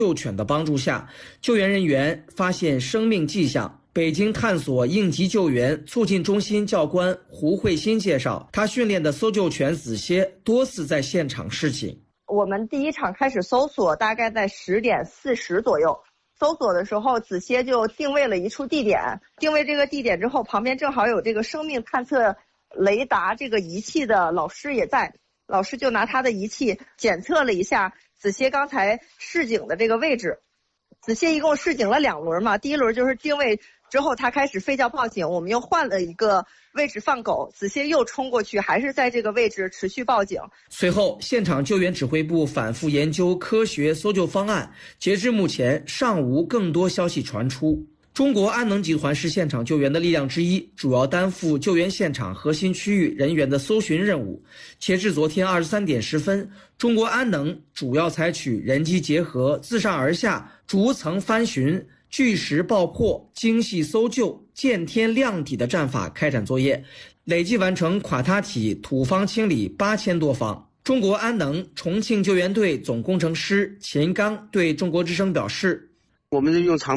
救犬的帮助下，救援人员发现生命迹象。北京探索应急救援促进中心教官胡慧欣介绍，他训练的搜救犬子歇多次在现场示警。 我们第一场开始搜索，大概在10点40左右。搜索的时候，子歇就定位了一处地点。定位这个地点之后，旁边正好有这个生命探测雷达这个仪器的老师也在。老师就拿他的仪器检测了一下子歇刚才示警的这个位置。子歇一共示警了2轮嘛，第一轮就是定位之后，他开始吠叫报警，我们又换了一个位置放狗，子歇又冲过去，还是在这个位置持续报警。 随后，现场救援指挥部反复研究科学搜救方案，截至目前尚无更多消息传出。中国安能集团是现场救援的力量之一，主要担负救援现场核心区域人员的搜寻任务。截至昨天23点10分，中国安能主要采取人机结合、自上而下、逐层翻寻、据实爆破、精细搜救、见天亮底的战法开展作业，累计完成垮塌体土方清理8000多方。中国安能重庆救援队总工程师秦刚对中国之声表示：“ 我们用长